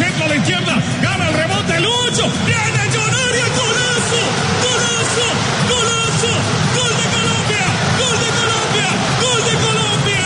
centro a la izquierda, gana el rebote, Lucho, viene Jonario, golazo, golazo, golazo, gol de Colombia, gol de Colombia, gol de Colombia!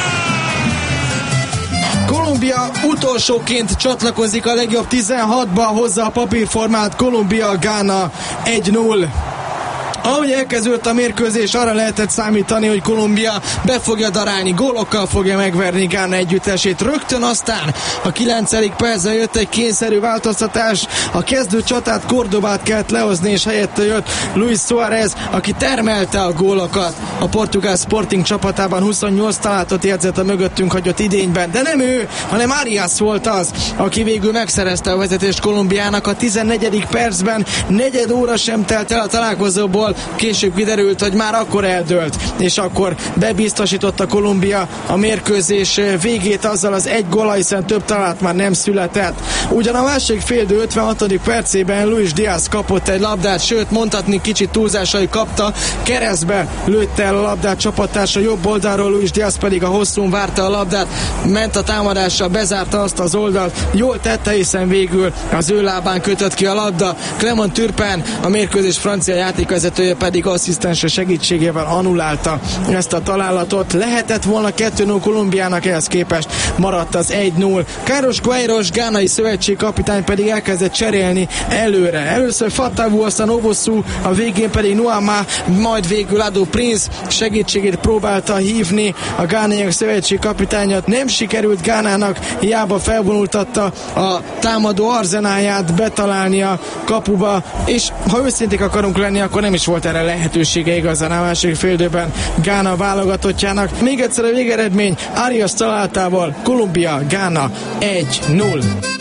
Kolumbia utolsóként csatlakozik a legjobb 16-ba, hozza a papírformát Kolumbia-Gána 1-0. Ahogy elkezdődött a mérkőzés, arra lehetett számítani, hogy Kolumbia be fogja darálni, gólokkal fogja megverni Gána együttesét. Rögtön aztán a 9. percben jött egy kényszerű változtatás, a kezdő csatát, Cordobát kellett lehozni, és helyette jött Luis Suárez, aki termelte a gólokat. A portugál Sporting csapatában 28 találatot jegyzett a mögöttünk hagyott idényben, de nem ő, hanem Arias volt az, aki végül megszerezte a vezetést Kolumbiának a 14. percben. Negyed óra sem telt el a találkozóból, később kiderült, hogy már akkor eldőlt, és akkor bebiztosította Kolumbia a mérkőzés végét azzal az egy góllal, hiszen több találat már nem született. Ugyan a másik félidő 56. percében Luis Díaz kapott egy labdát, sőt mondhatni kicsit túlzásai kapta, keresztbe lőtte el a labdát csapattársa jobb oldalról, Luis Díaz pedig a hosszún várta a labdát, ment a támadással, bezárta azt az oldalt, jól tette, hiszen végül az ő lábán kötött ki a labda. Clement Turpin, a mérkőzés francia játékvezetője pedig asszisztense segítségével annulálta ezt a találatot. Lehetett volna 2-0 Kolumbiának, ehhez képest maradt az 1-0. Carlos Queiroz, gánai szövetségkapitány pedig elkezdett cserélni előre. Először Fatawu, aztán Owosu, a végén pedig Nuama, majd végül Ado Prince segítségét próbálta hívni a gánaiak szövetségkapitányat. Nem sikerült Gánának, hiába felvonultatta a támadó arzenáját betalálni a kapuba, és ha őszinték akarunk lenni, akkor nem is volt erre lehetősége igazán a második félidőben Gána válogatottjának. Még egyszer a végeredmény Arias találatával Kolumbia-Gána 1-0.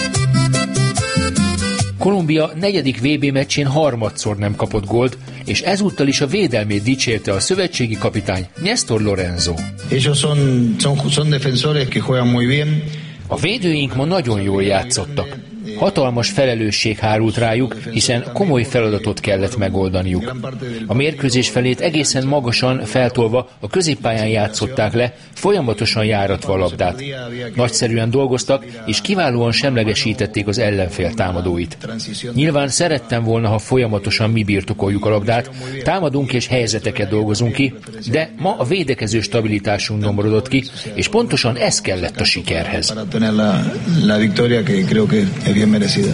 Kolumbia 4. VB meccsén harmadszor nem kapott gólt, és ezúttal is a védelmét dicsérte a szövetségi kapitány Néstor Lorenzo. Ellos son defensores que juegan muy bien. A védőink ma nagyon jól játszottak. Hatalmas felelősség hárult rájuk, hiszen komoly feladatot kellett megoldaniuk. A mérkőzés felét egészen magasan feltolva a középpályán játszották le, folyamatosan járatva a labdát. Nagyszerűen dolgoztak, és kiválóan semlegesítették az ellenfél támadóit. Nyilván szerettem volna, ha folyamatosan mi birtokoljuk a labdát, támadunk és helyzeteket dolgozunk ki, de ma a védekező stabilitásunk nyomorodott ki, és pontosan ez kellett a sikerhez. Bien merecida.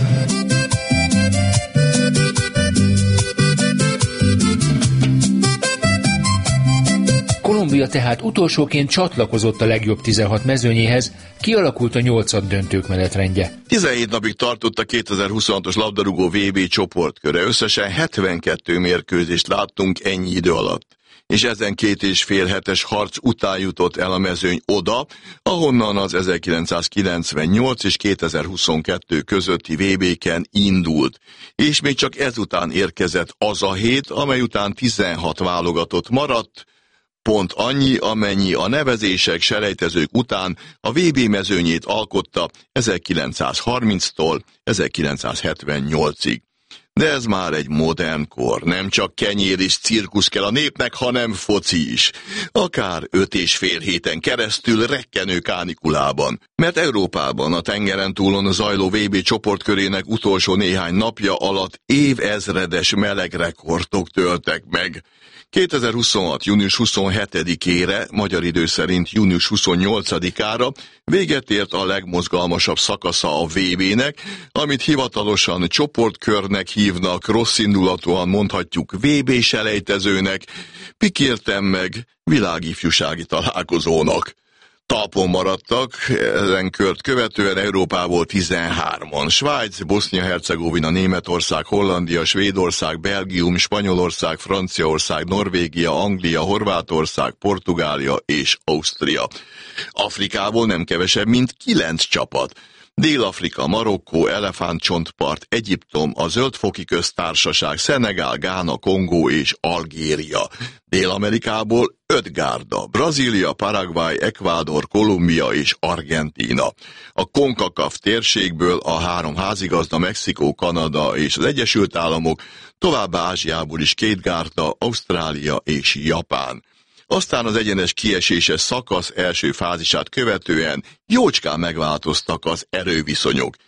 Kolumbia tehát utolsóként csatlakozott a legjobb 16 mezőnyéhez, kialakult a 8. döntők menetrendje. 17 napig tartott a 2026-os labdarúgó VB csoportköre. Összesen 72 mérkőzést láttunk ennyi idő alatt. És ezen 2,5 hetes harc után jutott el a mezőny oda, ahonnan az 1998 és 2022 közötti VB-ken indult. És még csak ezután érkezett az a hét, amely után 16 válogatott maradt, pont annyi, amennyi a nevezések, selejtezők után a VB mezőnyét alkotta 1930-tól 1978-ig. De ez már egy modern kor, nem csak kenyér és cirkusz kell a népnek, hanem foci is. Akár 5,5 héten keresztül rekkenő kánikulában. Mert Európában a tengeren túlon zajló VB csoportkörének utolsó néhány napja alatt évezredes melegrekordok töltek meg. 2026. június 27-ére, magyar idő szerint június 28-ára véget ért a legmozgalmasabb szakasza a VB-nek, amit hivatalosan csoportkörnek hívnak, rosszindulatúan mondhatjuk VB-selejtezőnek, pikértem meg világifjúsági találkozónak. Talpon maradtak, ezen kört követően Európából 13-an. Svájc, Bosznia-Hercegovina, Németország, Hollandia, Svédország, Belgium, Spanyolország, Franciaország, Norvégia, Anglia, Horvátország, Portugália és Ausztria. Afrikából nem kevesebb, mint 9 csapat. Dél-Afrika, Marokkó, Elefántcsontpart, Egyiptom, a Zöldfoki Köztársaság, Szenegál, Gána, Kongó és Algéria. Dél-Amerikából 5 gárda, Brazília, Paraguay, Ecuador, Kolumbia és Argentína. A CONCACAF térségből a 3 házigazda, Mexikó, Kanada és az Egyesült Államok, továbbá Ázsiából is 2 gárda, Ausztrália és Japán. Aztán az egyenes kieséses szakasz első fázisát követően jócskán megváltoztak az erőviszonyok.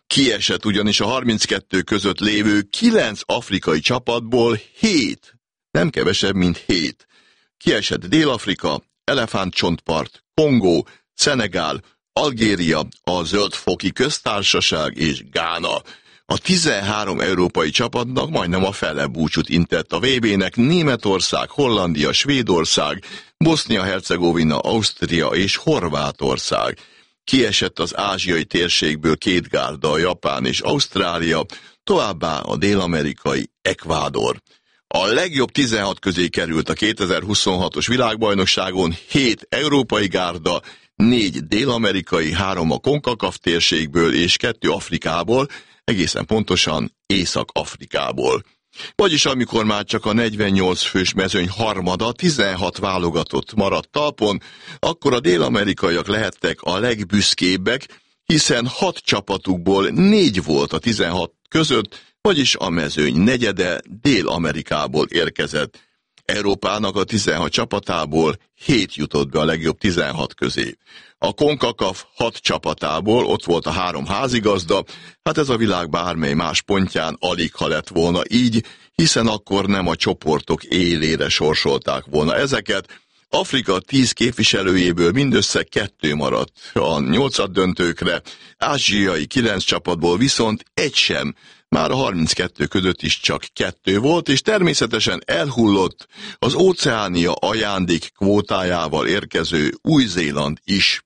Kiesett ugyanis a 32 között lévő 9 afrikai csapatból 7, nem kevesebb, mint 7. Kiesett Dél-Afrika, Elefántcsontpart, Kongó, Szenegál, Algéria, a Zöld-foki Köztársaság és Gána. A 13 európai csapatnak majdnem a fele búcsút intett a VB-nek Németország, Hollandia, Svédország, Bosznia-Hercegovina, Ausztria és Horvátország. Kiesett az ázsiai térségből 2 gárda, Japán és Ausztrália, továbbá a dél-amerikai Ekvádor. A legjobb 16 közé került a 2026-os világbajnokságon 7 európai gárda, 4 dél-amerikai, 3 a CONCACAF térségből és 2 Afrikából, egészen pontosan Észak-Afrikából. Vagyis amikor már csak a 48 fős mezőny harmada, 16 válogatott maradt talpon, akkor a dél-amerikaiak lehettek a legbüszkébbek, hiszen 6 csapatukból 4 volt a 16 között, vagyis a mezőny negyede Dél-Amerikából érkezett. Európának a 16 csapatából 7 jutott be a legjobb 16 közé. A CONCACAF 6 csapatából ott volt a 3 házigazda, hát ez a világ bármely más pontján alig ha lett volna így, hiszen akkor nem a csoportok élére sorsolták volna ezeket. Afrika 10 képviselőjéből mindössze 2 maradt a 8-döntőkre, ázsiai 9 csapatból viszont egy sem, már a 32 között is csak 2 volt, és természetesen elhullott az Óceánia ajándék kvótájával érkező Új-Zéland is.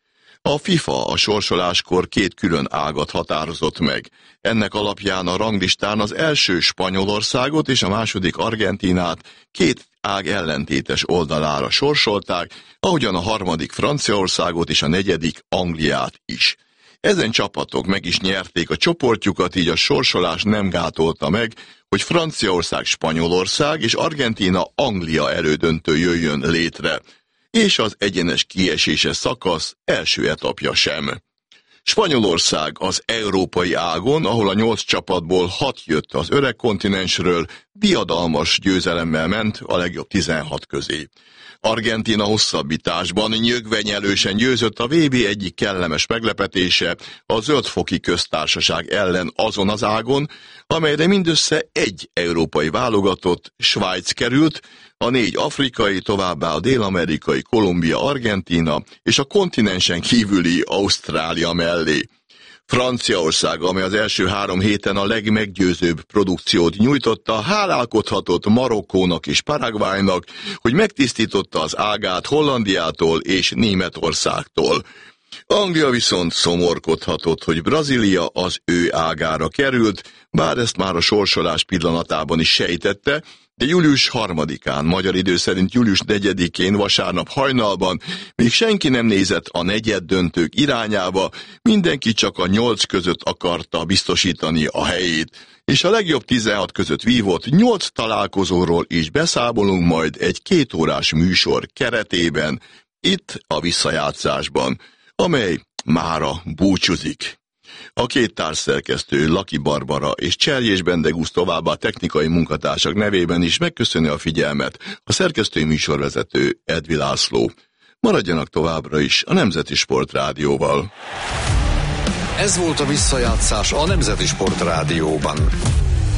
A FIFA a sorsoláskor 2 külön ágat határozott meg. Ennek alapján a ranglistán az első Spanyolországot és a második Argentínát 2 ág ellentétes oldalára sorsolták, ahogyan a harmadik Franciaországot és a negyedik Angliát is. Ezen csapatok meg is nyerték a csoportjukat, így a sorsolás nem gátolta meg, hogy Franciaország, Spanyolország és Argentína, Anglia elődöntő jöjjön létre, és az egyenes kieséses szakasz első etapja sem. Spanyolország az európai ágon, ahol a 8 csapatból 6 jött az öreg kontinensről, diadalmas győzelemmel ment a legjobb 16 közé. Argentína hosszabbításban nyögvenyelősen győzött a VB egyik kellemes meglepetése a Zöld-foki Köztársaság ellen azon az ágon, amelyre mindössze 1 európai válogatott, Svájc került, a 4 afrikai, továbbá a dél-amerikai Kolumbia, Argentína és a kontinensen kívüli Ausztrália mellé. Franciaország, amely az első 3 héten a legmeggyőzőbb produkciót nyújtotta, hálálkodhatott Marokkónak és Paraguaynak, hogy megtisztította az ágát Hollandiától és Németországtól. Anglia viszont szomorkodhatott, hogy Brazília az ő ágára került, bár ezt már a sorsolás pillanatában is sejtette, de július 3-án, magyar idő szerint július 4-én vasárnap hajnalban még senki nem nézett a negyeddöntők irányába, mindenki csak a 8 között akarta biztosítani a helyét, és a legjobb 16 között vívott 8 találkozóról is beszámolunk majd egy 2 órás műsor keretében, itt a visszajátszásban, amely mára búcsúzik. A 2 társszerkesztő, Laki Barbara és Cserjés Bendegúz, továbbá a technikai munkatársak nevében is megköszöni a figyelmet a szerkesztői műsorvezető Edvi László. Maradjanak továbbra is a Nemzeti Sport Rádióval. Ez volt a visszajátszás a Nemzeti Sport Rádióban.